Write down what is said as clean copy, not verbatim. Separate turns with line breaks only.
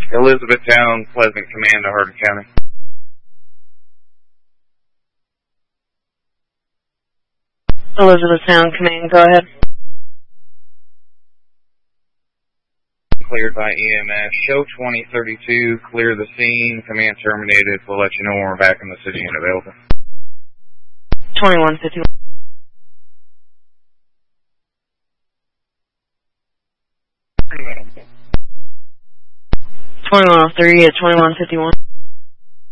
Elizabethtown, Pleasant Command to Hardin County.
Elizabethtown Command, go ahead.
Cleared by EMS. Show 2032, clear the scene. Command terminated. We'll let you know when we're back in the city and available.
2151. 2103 at 2151.